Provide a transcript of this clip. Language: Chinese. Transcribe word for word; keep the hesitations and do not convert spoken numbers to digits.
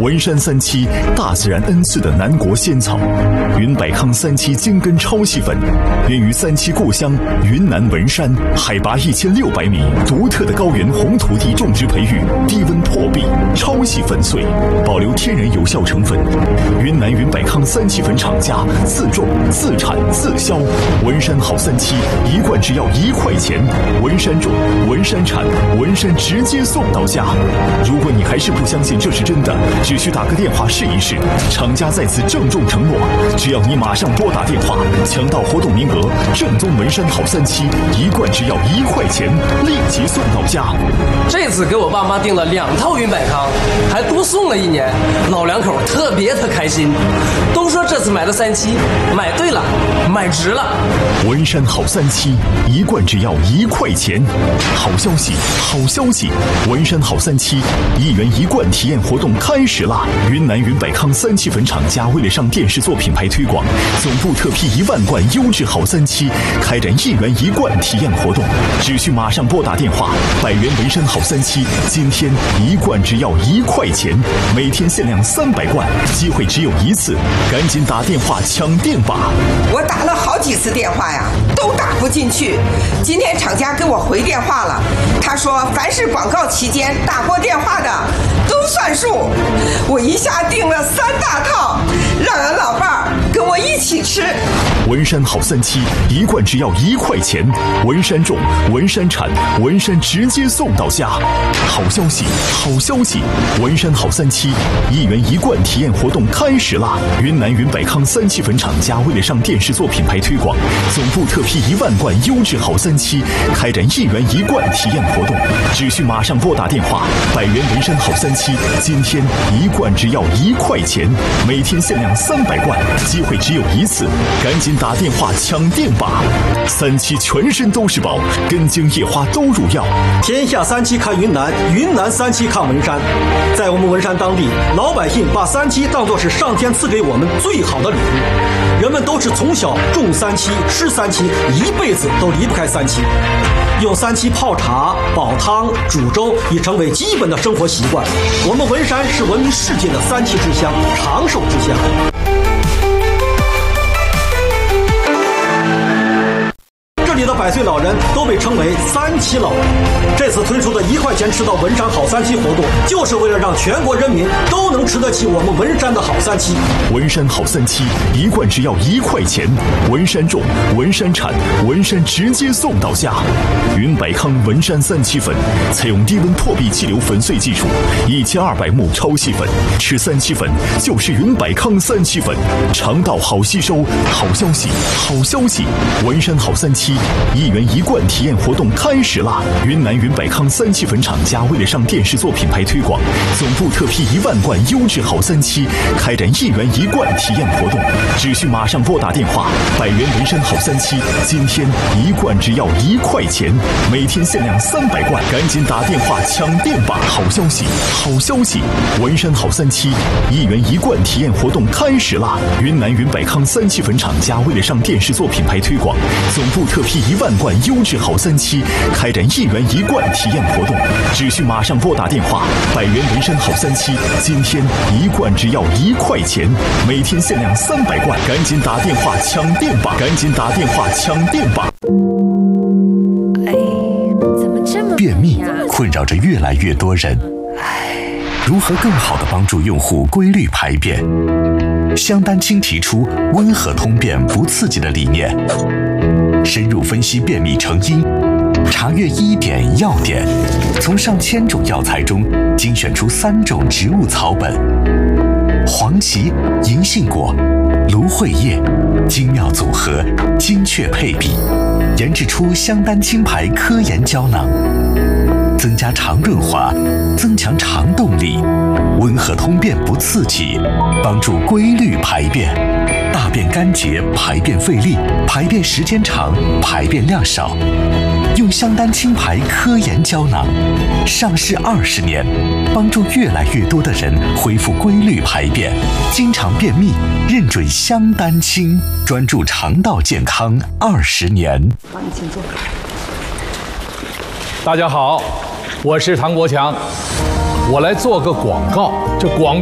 文山三七，大自然恩赐的南国仙草。云百康三七精根超细粉，源于三七故乡云南文山，海拔一千六百米，独特的高原红土地种植培育，低温破壁，超细粉碎，保留天然有效成分。云南云百康三七粉厂家自种、自产、自销。文山好三七，一罐只要一块钱。文山种，文山产，文山直接送到家。如果你还是不相信这是真的，只需打个电话试一试。厂家在此郑重承诺，只要你马上拨打电话，抢到活动名额，正宗文山好三七一罐只要一块钱，立即送到家。 这次给我爸妈订了两套云百康，还多送了一年，老两口特别的开心，都说这次买的三七买对了，买值了。 文山好三七一罐只要一块钱。好消息，好消息！文山好三七一元一罐体验活动开始啦！云南云百康三七粉厂家为了上电视做品牌推广，总部特批一万罐优质好三七，开展一元一罐体验活动，只需马上拨打电话。百元文山好三七，今天一罐只要一块钱，每天限量三百罐，机会只有一次，赶紧打电话抢店吧！ 我打了好几次电话呀，都打不进去。今天厂家给我回电话了，他说凡是广告期间打过电话的都算数。我一下订了三大套，让俺老伴儿跟我一起吃。 文山好三七一罐只要一块钱，文山种，文山产，文山直接送到家。好消息，好消息！文山好三七一元一罐体验活动开始啦！云南云百康三七粉厂家为了上电视做品牌推广，总部特批一万罐优质好三七，开展一元一罐体验活动，只需马上拨打电话。百元文山好三七，今天一罐只要一块钱，每天限量三百罐，机会只有一次，赶紧打电话抢店吧！三七全身都是宝，根茎叶花都入药。 天下三七看云南，云南三七看文山。在我们文山当地，老百姓把三七当作是上天赐给我们最好的礼物。人们都是从小种三七、吃三七，一辈子都离不开三七。用三七泡茶、煲汤、煮粥已成为基本的生活习惯。我们文山是闻名世界的三七之乡，长寿之乡。这里的百岁老人都被称为三七老人。这次推出的一块钱吃到文山好三七活动，就是为了让全国人民都能吃得起我们文山的好三七。 文山好三七一罐只要一块钱，文山种，文山产，文山直接送到家。云百康文山三七粉采用低温破壁气流粉碎技术，一千二百目超细粉，吃三七粉就是云百康三七粉，肠道好吸收。好消息，好消息！文山好三七一元一罐体验活动开始啦！云南云百康三七粉厂家为了上电视做品牌推广，总部特批一万罐优质好三七，开展一元一罐体验活动，只需马上拨打电话。百元文山好三七，今天一罐只要一块钱，每天限量三百罐，赶紧打电话抢店吧！好消息，好消息！文山好三七一元一罐体验活动开始啦！云南云百康三七粉厂家为了上电视做品牌推广，总部特批一万罐优质好三七，开展一元一罐体验活动，只需马上拨打电话。百元文山好三七，今天一罐只要一块钱，每天限量三百罐，赶紧打电话抢店吧！赶紧打电话抢店吧！ 便秘困扰着越来越多人，如何更好地帮助用户规律排便？香丹青提出温和通便不刺激的理念，深入分析便秘成因，查阅医典药典，从上千种药材中精选出三种植物草本：黄芪、银杏果、芦荟叶，精妙组合，精确配比，研制出香丹青牌科研胶囊，增加肠润滑，增强肠动力，温和通便不刺激，帮助规律排便，大便干结，排便费力，排便时间长，排便量少。用香丹青牌科研胶囊，上市二十年，帮助越来越多的人恢复规律排便，经常便秘，认准香丹青，专注肠道健康二十年。 好，你请坐。 大家好，我是唐国强，我来做个广告。这广